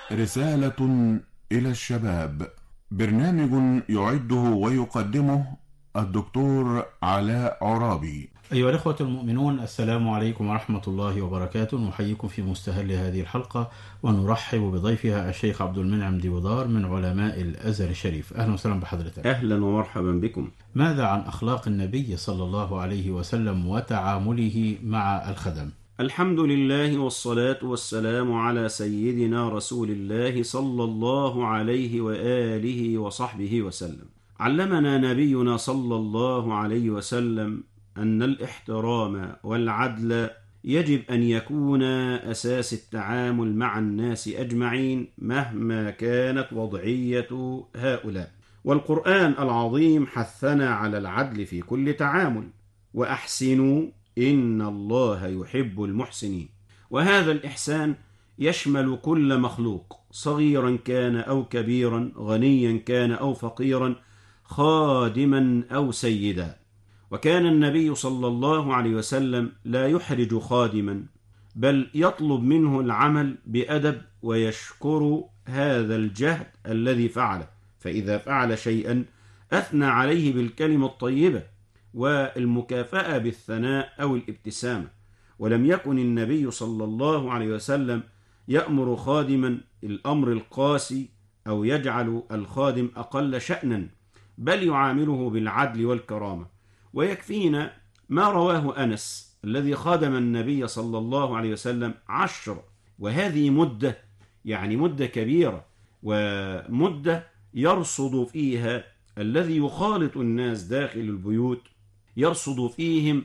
رسالة إلى الشباب. برنامج يعده ويقدمه الدكتور علاء عرابي. أيها الأخوة المؤمنون، السلام عليكم ورحمة الله وبركاته. نحييكم في مستهل هذه الحلقة ونرحب بضيفها الشيخ عبد المنعم ديودار من علماء الأزهر الشريف. أهلا وسهلا بحضرتك. أهلا ومرحبا بكم. ماذا عن أخلاق النبي صلى الله عليه وسلم وتعامله مع الخدم؟ الحمد لله والصلاة والسلام على سيدنا رسول الله صلى الله عليه وآله وصحبه وسلم. علمنا نبينا صلى الله عليه وسلم أن الاحترام والعدل يجب أن يكون أساس التعامل مع الناس أجمعين مهما كانت وضعية هؤلاء. والقرآن العظيم حثنا على العدل في كل تعامل، وأحسنوا إن الله يحب المحسنين. وهذا الإحسان يشمل كل مخلوق، صغيرا كان أو كبيرا، غنيا كان أو فقيرا، خادما أو سيدا. وكان النبي صلى الله عليه وسلم لا يحرج خادما، بل يطلب منه العمل بأدب ويشكر هذا الجهد الذي فعله، فإذا فعل شيئا أثنى عليه بالكلمة الطيبة والمكافأة بالثناء أو الابتسامة. ولم يكن النبي صلى الله عليه وسلم يأمر خادما الأمر القاسي أو يجعل الخادم أقل شأنا، بل يعامله بالعدل والكرامة. ويكفينا ما رواه أنس الذي خادم النبي صلى الله عليه وسلم 10، وهذه مدة يعني مدة كبيرة، ومدة يرصد فيها الذي يخالط الناس داخل البيوت، يرصد فيهم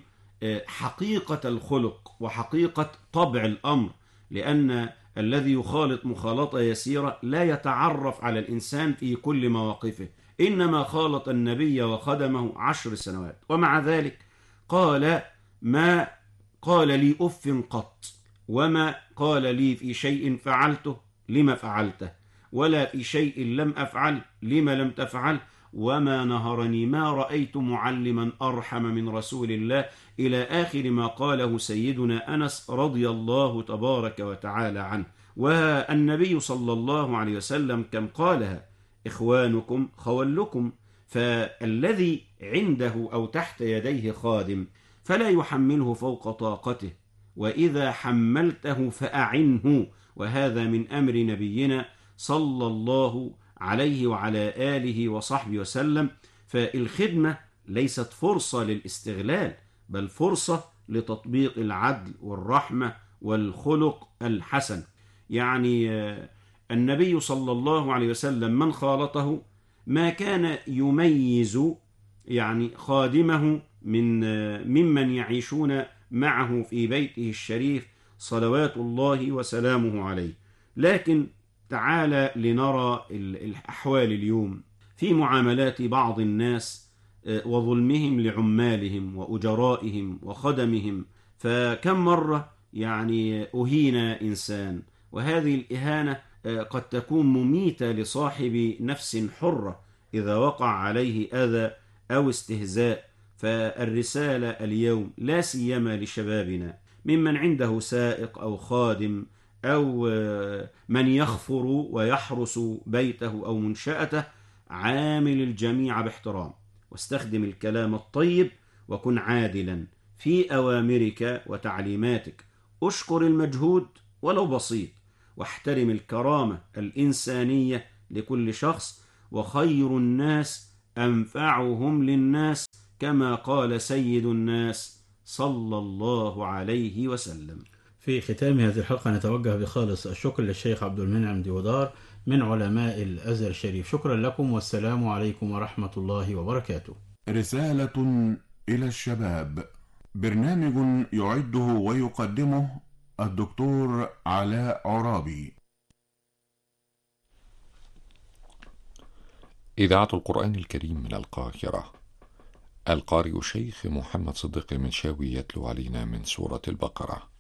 حقيقة الخلق وحقيقة طبع الأمر، لأن الذي يخالط مخالطة يسيرة لا يتعرف على الإنسان في كل مواقفه، إنما خالط النبي وخدمه 10 سنوات، ومع ذلك قال: ما قال لي أف قط، وما قال لي في شيء فعلته لما فعلته، ولا في شيء لم أفعل لما لم تفعل، وما نهرني ما رأيت معلما أرحم من رسول الله، إلى آخر ما قاله سيدنا أنس رضي الله تبارك وتعالى عنه. والنبي صلى الله عليه وسلم كم قالها: إخوانكم خولكم. فالذي عنده أو تحت يديه خادم فلا يحمله فوق طاقته، وإذا حملته فأعنه، وهذا من أمر نبينا صلى الله عليه وعلى آله وصحبه وسلم. فالخدمة ليست فرصة للاستغلال، بل فرصة لتطبيق العدل والرحمة والخلق الحسن. يعني النبي صلى الله عليه وسلم من خالطه ما كان يميز يعني خادمه ممن يعيشون معه في بيته الشريف صلوات الله وسلامه عليه. لكن تعالى لنرى الأحوال اليوم في معاملات بعض الناس وظلمهم لعمالهم وأجرائهم وخدمهم. فكم مرة يعني أهين إنسان، وهذه الإهانة قد تكون مميتة لصاحب نفس حرة إذا وقع عليه أذى أو استهزاء. فالرسالة اليوم لا سيما لشبابنا ممن عنده سائق أو خادم أو من يخفر ويحرس بيته أو منشأته: عامل الجميع باحترام، واستخدم الكلام الطيب، وكن عادلا في أوامرك وتعليماتك، أشكر المجهود ولو بسيط، واحترم الكرامة الإنسانية لكل شخص، وخير الناس أنفعهم للناس، كما قال سيد الناس صلى الله عليه وسلم. في ختام هذه الحلقة نتوجه بخالص الشكر للشيخ عبد المنعم ديودار من علماء الأزهر الشريف. شكرا لكم والسلام عليكم ورحمة الله وبركاته. رسالة إلى الشباب. برنامج يعده ويقدمه الدكتور علاء عرابي. إذاعة القرآن الكريم من القاهرة. القارئ شيخ محمد صديق المنشاوي يتلو علينا من سورة البقرة.